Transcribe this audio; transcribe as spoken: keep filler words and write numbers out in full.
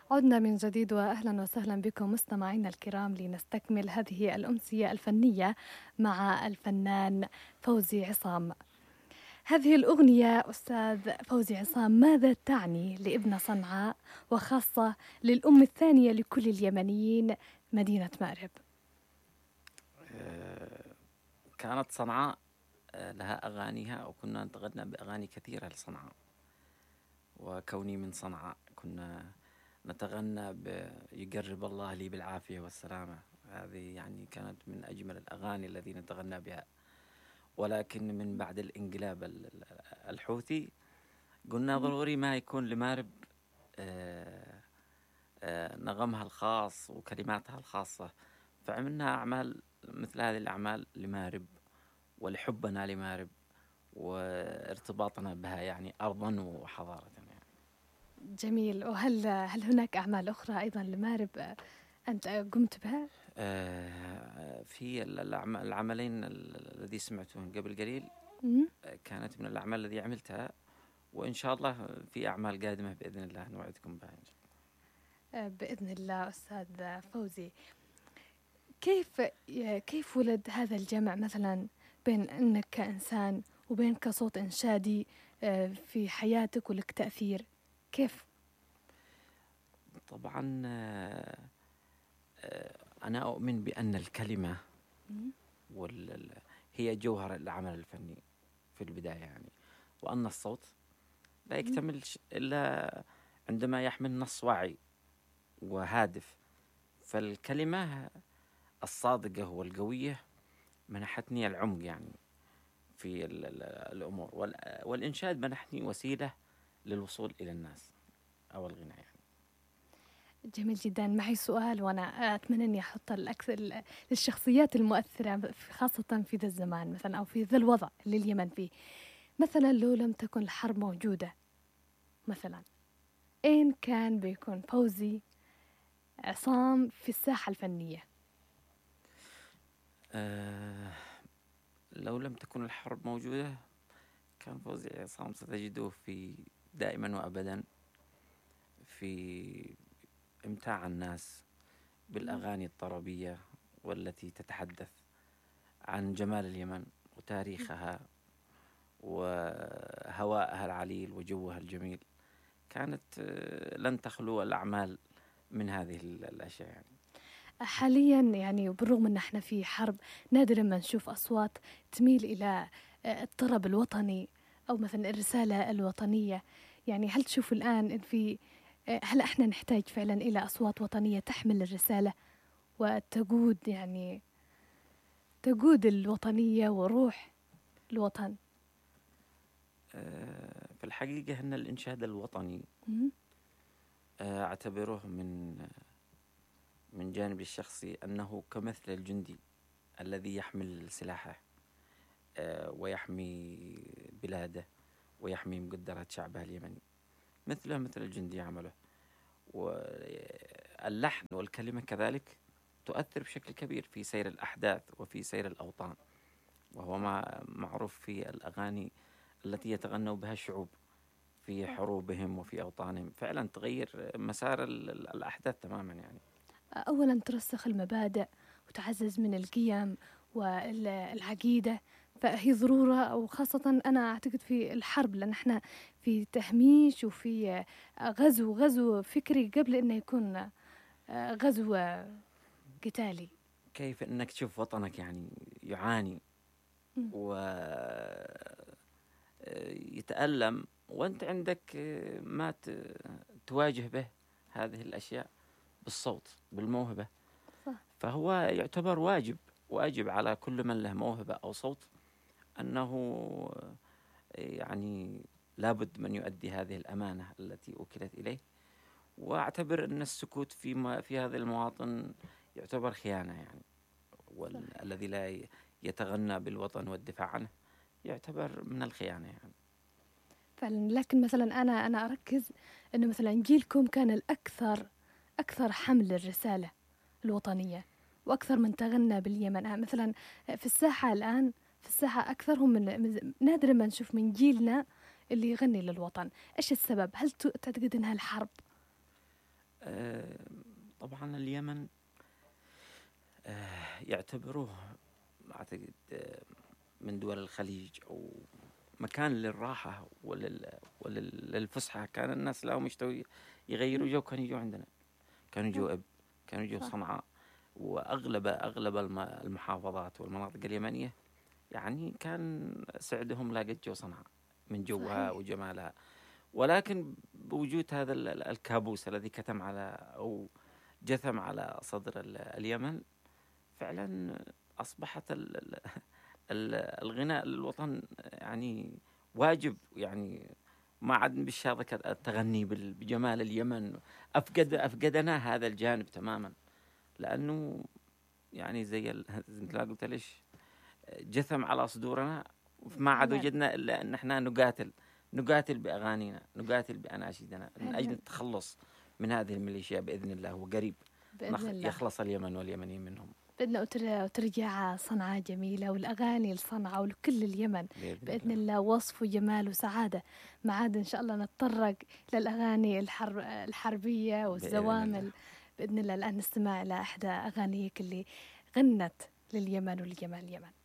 عدنا من جديد وأهلا وسهلا بكم مستمعينا الكرام لنستكمل هذه الأمسية الفنية مع الفنان فوزي عصام. هذه الأغنية أستاذ فوزي عصام ماذا تعني لابن صنعاء وخاصة للأم الثانية لكل اليمنيين مدينة مأرب؟ آه، كانت صنعاء آه، لها أغانيها، وكنا نتغنى بأغاني كثيرة لصنعاء. وكوني من صنعاء كنا نتغنى بيقرب الله لي بالعافية والسلامة. هذه يعني كانت من أجمل الأغاني التي نتغنى بها. ولكن من بعد الانقلاب ال- ال- الحوثي قلنا ضروري ما يكون لمارب آه، آه، نغمها الخاص وكلماتها الخاصة، فعملنا أعمال مثل هذه الأعمال لمارب ولحبنا لمارب وارتباطنا بها يعني أرضا وحضارة يعني. جميل. وهل هل هناك أعمال أخرى أيضا لمأرب أنت قمت بها؟ آه، في الأعم- العملين ال- الذي سمعتهم قبل قليل مم. آه، كانت من الأعمال التي عملتها، وإن شاء الله في أعمال قادمة بإذن الله نوعدكم بها إن شاء الله. آه، بإذن الله أستاذ فوزي. كيف كيف ولد هذا الجمع مثلا بين أنك كإنسان وبين كصوت إنشادي آه، في حياتك ولك تأثير؟ كيف؟ طبعا آه، آه، أنا أؤمن بأن الكلمة مم. وال... هي جوهر العمل الفني في البداية يعني، وأن الصوت لا مم. يكتمل إلا عندما يحمل نص واعي وهادف. فالكلمة الصادقة والقوية منحتني العمق يعني في ال- ال- الأمور، وال- والإنشاد منحني وسيلة للوصول إلى الناس أو الغناء يعني. جميل جدا. معي سؤال وأنا أتمنى أني أحط الأكثر للشخصيات المؤثرة خاصة في ذا الزمان مثلا أو في ذا الوضع اللي اليمن فيه. مثلا لو لم تكن الحرب موجودة مثلا، أين كان بيكون فوزي عصام في الساحة الفنية؟ أه لو لم تكن الحرب موجودة كان فوزي عصام ستجده في دائما وأبدا في إمتاع الناس مم. بالأغاني الطربية، والتي تتحدث عن جمال اليمن وتاريخها وهواءها العليل وجوها الجميل. كانت آه، لن تخلو الأعمال من هذه ال- الأشياء يعني. حاليا يعني بالرغم ان احنا في حرب نادرا ما نشوف اصوات تميل الى آه، الطرب الوطني او مثلا الرساله الوطنيه. يعني هل تشوف الان ان في آه، هل احنا نحتاج فعلا الى اصوات وطنيه تحمل الرساله وتقود يعني تقود الوطنيه وروح الوطن؟ آه، في الحقيقة أن الإنشاد الوطني مم. آه، أعتبره من من جانبي الشخصي أنه كمثل الجندي الذي يحمل سلاحه آه، ويحمي بلاده ويحمي مقدرات شعبه اليمني. مثله مثل الجندي عمله، واللحن والكلمة كذلك تؤثر بشكل كبير في سير الأحداث وفي سير الأوطان، وهو صح. ما معروف في الأغاني التي يتغنوا بها الشعوب في صح. حروبهم وفي أوطانهم، فعلا تغير مسار ال- ال- الأحداث تماما يعني. اولا ترسخ المبادئ وتعزز من القيم والعقيدة، فهي ضرورة. وخاصة أنا أعتقد في الحرب لأن احنا في تهميش وفي غزو غزو فكري قبل أنه يكون غزو قتالي. كيف أنك تشوف وطنك يعني يعاني مم. ويتألم، وأنت عندك ما ت- تواجه به هذه الأشياء بالصوت بالموهبة. صح. فهو يعتبر واجب واجب على كل من له موهبة أو صوت أنه يعني لابد من يؤدي هذه الأمانة التي أوكلت إليه. وأعتبر أن السكوت في ما في هذا المواطن يعتبر خيانة يعني، صحيح. والذي لا ي- يتغنى بالوطن والدفاع عنه يعتبر من الخيانة يعني. فعلا. لكن مثلا أنا أنا أركز أنه مثلا جيلكم كان الأكثر أكثر حمل للرسالة الوطنية وأكثر من تغنى باليمن. آه، مثلا في الساحة الآن في الساحة أكثرهم من من- نادرا ما نشوف من جيلنا اللي يغني للوطن. إيش السبب؟ هل ت- تعتقد أنها الحرب؟ آه، طبعا اليمن آه، يعتبروه أعتقد آه، من دول الخليج أو مكان للراحة ولل وللفسحة. كان الناس لهم يشتوا يغيروا جو، كانوا يجوا عندنا، كانوا يجوا إب، كانوا يجوا صح. صنعاء. وأغلب أغلب الم- المحافظات والمناطق اليمنية يعني كان سعدهم لاقت جو صنعاء من جوها صحيح. وجمالها. ولكن بوجود هذا ال- ال- الكابوس الذي كتم على أو جثم على صدر ال- اليمن، فعلا أصبحت ال- ال- ال- الغناء للوطن يعني واجب. يعني ما عاد بالشارك التغني بال- بجمال اليمن. أفقد صح. أفقدنا هذا الجانب تماما، لأنه يعني زي ال- زي ما قلت ليش جثم على صدورنا. ما عاد فعلا. وجدنا إلا أن احنا نقاتل نقاتل بأغانينا، نقاتل بأناشيدنا من أجل فعلا. التخلص من هذه الميليشيا بإذن الله. وقريب بإذن الله. يخلص اليمن واليمنيين منهم بإذن وتر- وترجع صنعاء جميلة، والأغاني لصنعاء ولكل اليمن بإذن بإذن الله. الله وصف وجمال وسعادة. ما عاد إن شاء الله نتطرق للأغاني الحرب الحربية بإذن الله. والزوامل. بإذن الله الآن نستمع إلى إحدى أغانيك اللي غنت لليمن ولجمال اليمن.